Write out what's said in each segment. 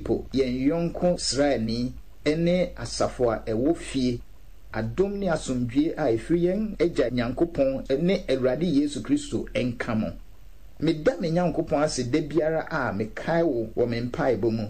Archipo yen yonko srani ene asafo a ewo fie adom ne asomdwie a efiri yen agya Nyankopɔn ne Awurade Yesu Kristo enkamo meda me Nyankopɔn ase da biara a mekae wo me mpaebɔ mu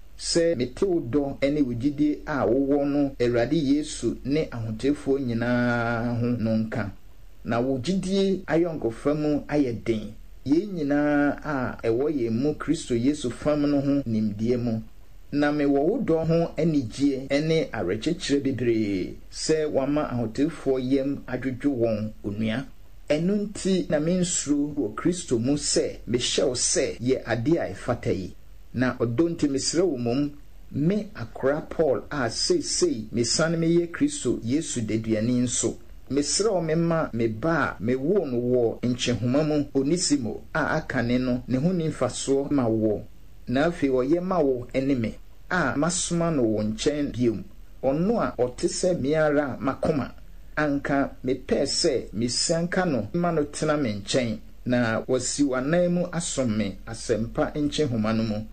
se mete wo dɔ ene wogidie a wo no Awurade Yesu ne ahotefo nyinaa ho no nka na wogidie ayonkofa mu ayeden ye nyinaa a ewo ye mu Kristo Yesu fam no ho nimdie mu na me wo dɔ ho anigye ene arekyekire bebree se wama ahotefo yem adwodwo won onua enu nti na mensuru wo Kristo mu se me hyew se ye ade a efata yi na odonti mesre wo mom me akora Paul a sei me san me ye Kristo Yesu deduani nso mesre o me ma me ba me wo no wo nchehoma mu Onisimo a akane no ne ho nimfaso ma wo na afi o ye ma wo eneme a masoma no wo nchen biom ono a otese miara makoma anka me pese misanka no ma no tena me nchen na wasi wanan mu asome asempa nchehoma no mu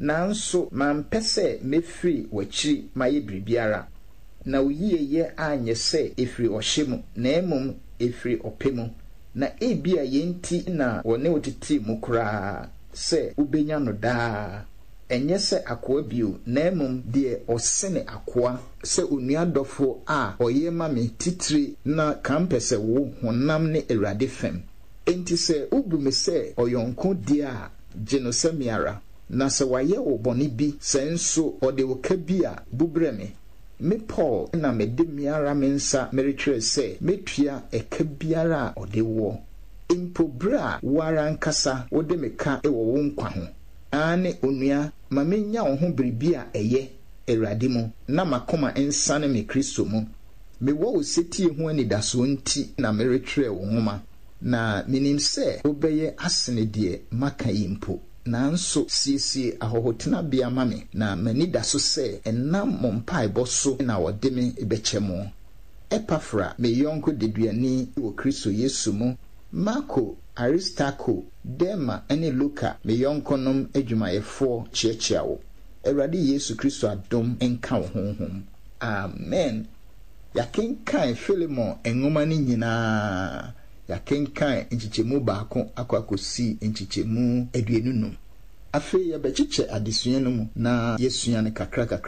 nanso mampese mefiri wachi maye bribiara na uyiyeye anye se efiri ohyemu na emom efiri opemu na ebia yenti na wone otiti mu kura se ubenya no daa enye se akoa bio na emom de osene akoa se onua dofo a oyema me titiri na kampese wo honam ne Awurade fem enti se ubume se oyonko dia genosemiara na se waye wo boni bi se nso ode wo ka bi a bubreme me Paul na me de miara mensa meretwere se metua eka biara ode wo impobra wara nkasa wode meka ewo wo nkwa ho ane onua ma menya wo ho biribia eye Awurade mu na makoma ensane me Kristo mu me wo setie ho anidaso nti na meretwere wo homa na minim se obeye asene de maka yimpo nanso siesie ahohotena bia mame na manidaso se enam mompae so na wode me ebechemo Epafra me yonko deduani wo Kristo Yesu mu Marco Aristarcho Dema ene Luka me yonkonom adwumayefo chiachiawo Awurade Yesu Kristo adom enka wo honhom amen yakenkan Filemon enwoma ni nyinaa yakenkan nchichemu baako akwakosi nchichemu aduenunum afi ya bechiche adesua no mu na yesua ne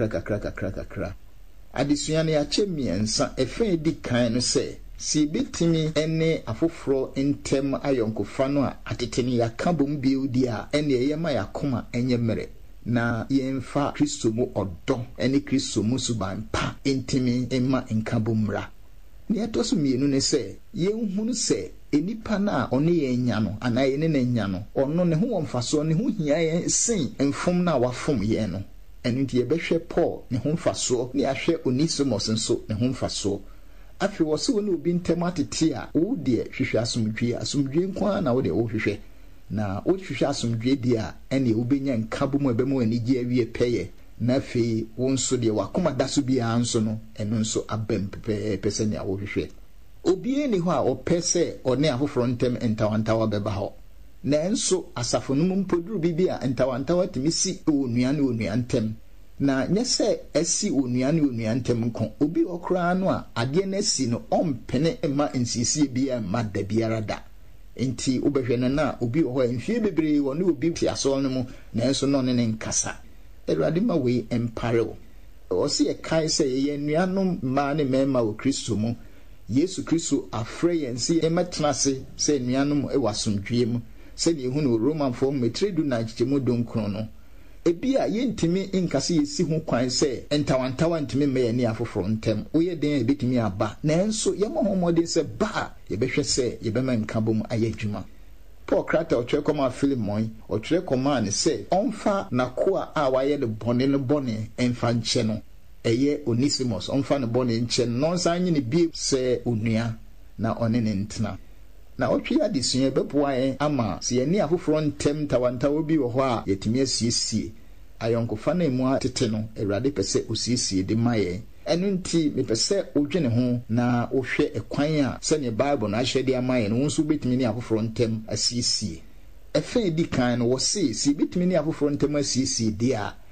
kakra adesua ne yache miensa efe di kan no se si bitimi ene afoforo ntem ayonkofa no a ateteni yakabom biudi a ene yema yakoma enye mere na yemfa Kristo mu odo ene Kristo mu subampa entimi emma enkabomra ne atoso mienu ne se yenhunu se enipa na one ye nya no anaye ne na nya no ono ne ho womfaso ne ho hia ye sen enfom na wafom ye no enu die behwe Paul ne ho mfaso ne ahwe Onisimo nso ne ho mfaso afi wo se woni obi ntematete a wo de hwehwe asomdwe nkwa na wo de wo hwehwe na wo hwehwe asomdwe de a ene wo benya nkabom ebemu anigye awie peye na fi wo nso de wakoma daso bia nso no enu nso abem pese ne a wo hwehwe obi eni ho a opese one afoforo ntem entawantawa beba ho na enso asafo no mpoduru bibia entawantawa timisi onua ne onua ntem na nyese esi onua ne onua ntem nko obi okra no a ade na si no ompene ema nsisi bia ma da biara da enti obehwe na obi ho enfie bebre wo ne obi tiaso no mu na enso no ne nkasa Awurade ma we empare o se ye kai se ye nuanom ma ne mema wo Kristo mu Yesu Kristo afre yensi emetenase se nuanom ewasomdwie mu se ne hu no Roman form metredu na chichemu donkron no ebia yentimi inkase yesi hu kwan se entawantawa ntimi me ne afoforo ntem oye den ebetimi aba na enso ye mo homode se ba ye behwe se ye bema nkabom ayadwuma Paul krata otwe koma Filemon otwe koma ne se onfa nakoa a waye de bone enfa nche no eye Onisimo onfa ne bone nche no nsanyi ne bi se onua na one ne ntena na otwe adesua beboa ama se ye ni afoforo ntem tawantawo bi wo ho a yetimi asiesie ayonkofa na emu atete no Awurade pese osiesie de maye enu nti mepese odwene ho na ohwe ekwan a se ne Bible na ahwede amaye no nso betimi ni afoforo ntem asiesie efe di kan no wo se si betimi ni afoforo ntem asiesie de a